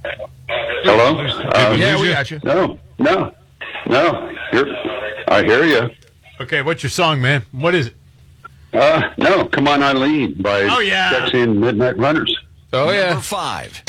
Hello? Yeah, we got you. No. I hear you. Okay, what's your song, man? What is it? No, Come On Eileen by Oh, yeah. Sexy and Midnight Runners. Oh, yeah. Number 5.